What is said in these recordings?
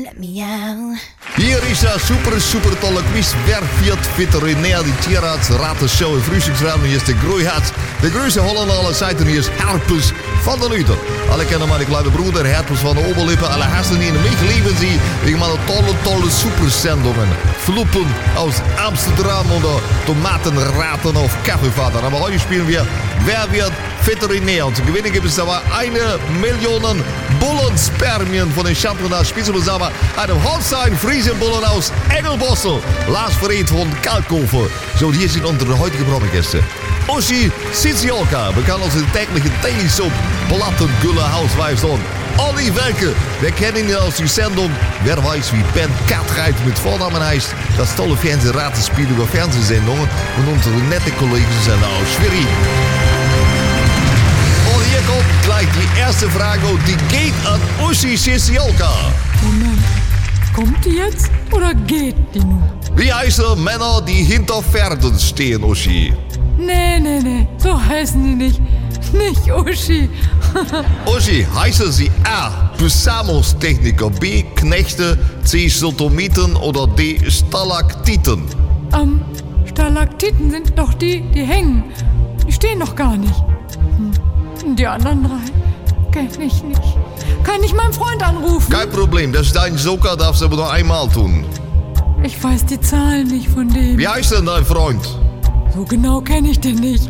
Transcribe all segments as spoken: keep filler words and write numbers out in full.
Let me out. Hier ist een super, super tolle quiz. Wer wird Veterinär, die Tierarzt, Ratenshow en Frühstücksraum. Hier ist der Groeiharz. Der größte Holländer aller Zeiten. Hier ist Herpes van der Luther. Alle kennen meine kleine Bruder, Herpes van der Oberlippe. Alle hassen ihn. Mich lieben sie wegen meiner tolle, tolle Supersendungen. Fluppen aus Amsterdam oder Tomatenraten auf Kaffeevater. Aber heute spielen wir Wer wird Veterinär? Und zu gewinnen gibt es aber eine Million Bullenspermien von den Championat Spitzenbesammer. Einem Holstein-Friesenbullen aus Engelbossel. Lars Verriet von Kalkofer. So, und hier sind unsere heutige Prommigäste. Uschi Siziolka, bekannt als de tägliche Daily Soap Plattengülle Hauswijfsson. Olli Welke, wir kennen ihn aus die Sendung Wer weiß wie Ben Cartwright mit Vornamen heißt. Das tolle Fernsehratenspiel über Fernsehsendungen und unsere nette Kollegen sind aus Schwerin. Und hier kommt gleich die erste Frage und die geht an Uschi Siziolka. Moment, kommt die jetzt oder geht die nun? Wie heißen Männer, die hinter Pferden stehen, Uschi? Nee, nee, nee, so heißen die nicht. Nicht Uschi. Uschi, heißen sie A. Besamungstechniker, B. Knechte, C. Sotomiten oder D. Stalaktiten? Ähm, Stalaktiten sind doch die, die hängen. Die stehen doch gar nicht. Hm. Die anderen drei kenn ich nicht. Kann ich meinen Freund anrufen? Kein Problem, das ist dein Joker, darfst du aber nur einmal tun. Ich weiß die Zahlen nicht von dem. Wie heißt denn dein Freund? So genau kenne ich den nicht.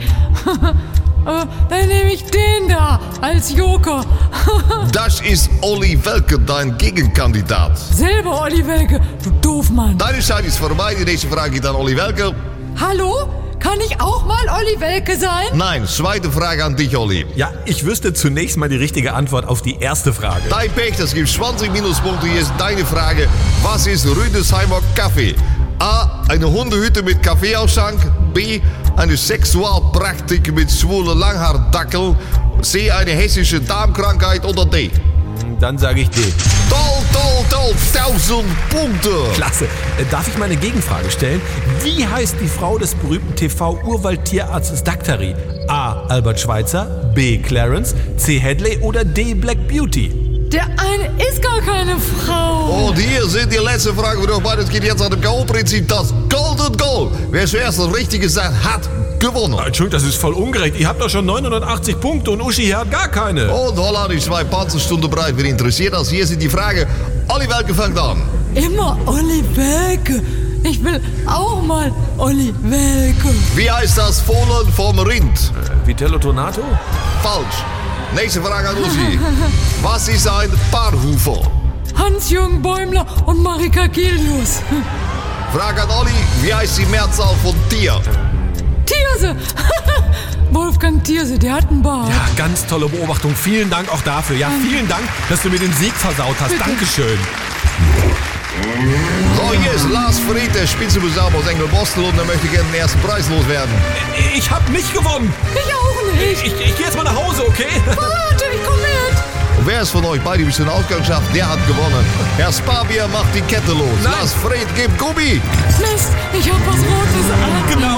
Aber dann nehme ich den da als Joker. Das ist Olli Welke, dein Gegenkandidat. Selber Olli Welke, du Doofmann. Deine Zeit ist vorbei, die nächste Frage geht an Olli Welke. Hallo? Kann ich auch mal Olli Welke sein? Nein, zweite Frage an dich, Olli. Ja, ich wüsste zunächst mal die richtige Antwort auf die erste Frage. Dein Pech, das gibt zwanzig Minuspunkte. Hier ist deine Frage. Was ist Rüdesheimer Kaffee? A. Eine Hundehütte mit Kaffeeausschank. B. Eine Sexualpraktik mit schwulen Langhaardackel. C. Eine hessische Darmkrankheit oder D. Dann sage ich D. Toll, toll, toll, tausend Punkte. Klasse. Äh, Darf ich mal eine Gegenfrage stellen? Wie heißt die Frau des berühmten T V-Urwaldtierarztes Daktari? A. Albert Schweitzer, B. Clarence, C. Hadley oder D. Black Beauty? Der eine ist gar keine Frau. Und hier sind die letzte Frage für euch beide. Es geht jetzt an dem K O-Prinzip. Das Golden Goal. Wer zuerst das Richtige sagt, hat gewonnen. Entschuldigung, das ist voll ungerecht. Ihr habt doch schon neunhundertachtzig Punkte und Uschi hier hat gar keine. Und Holland ist zwei Panzerstunden bereit. Wer interessiert das? Hier sind die Fragen. Olli Welke fängt an. Immer Olli Welke. Ich will auch mal Olli Welke. Wie heißt das Fohlen vom Rind? Äh, Vitello Tonato? Falsch. Nächste Frage an Uschi. Was ist ein Paarhufer? Hans-Jürgen Bäumler und Marika Kilius. Frage an Olli. Wie heißt die Mehrzahl von Tier? Thierse. Wolfgang Thierse, der hat einen Bart. Ja, ganz tolle Beobachtung. Vielen Dank auch dafür. Ja, vielen Dank, dass du mir den Sieg versaut hast. Bitte. Dankeschön. So, hier ist Lars Verriet, der Spitzenbesammer aus Engelbossel und er möchte gerne den ersten Preis loswerden. Ich hab nicht gewonnen. Ich auch nicht. Ich, ich geh jetzt mal nach Hause, okay? Warte, ich komm mit. Und wer ist von euch beide bis zum Ausgang schafft, der hat gewonnen. Herr Spabier macht die Kette los. Nein. Lars Verriet gibt Gummi. Mist, ich hab was Rotes an. Genau.